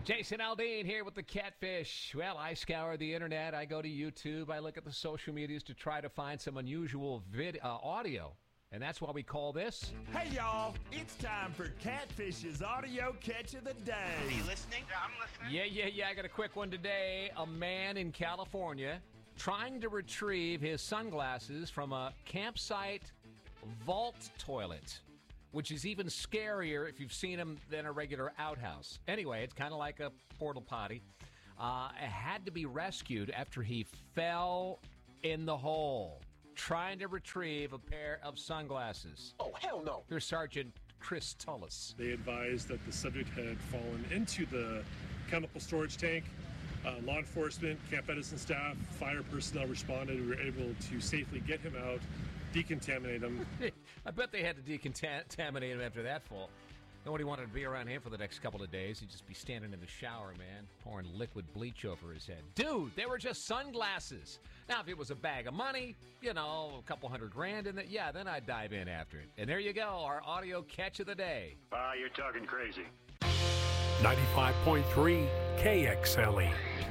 Jason Aldean here with the Catfish. Well, I scour the internet. I go to YouTube. I look at the social medias to try to find some unusual audio. And that's why we call this. Hey, y'all. It's time for Catfish's audio catch of the day. Are you listening? Yeah, I'm listening. Yeah. I got a quick one today. A man in California trying to retrieve his sunglasses from a campsite vault toilet, which is even scarier if you've seen them than a regular outhouse. Anyway, it's kind of like a portal potty. It had to be rescued after he fell in the hole trying to retrieve a pair of sunglasses. Oh, hell no. Here's Sergeant Chris Tullis. They advised that the subject had fallen into the chemical storage tank. Law enforcement, Camp Edison staff, fire personnel responded. We were able to safely get him out, decontaminate him. I bet they had to decontaminate him after that fall. Nobody wanted to be around him for the next couple of days. He'd just be standing in the shower, man, pouring liquid bleach over his head. Dude, they were just sunglasses. Now, if it was a bag of money, a couple $100,000 in that, yeah, then I'd dive in after it. And there you go, our audio catch of the day. You're talking crazy. 95.3 KXLE.